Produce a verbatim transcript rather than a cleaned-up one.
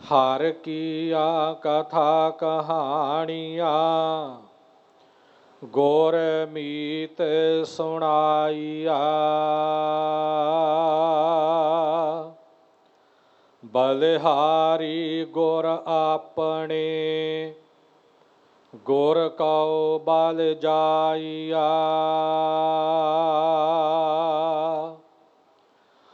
हर किया कथा कहानियाँ गोर मीत सुनाइया। बलिहारी गुर आपने गुर कौ बल जाइया।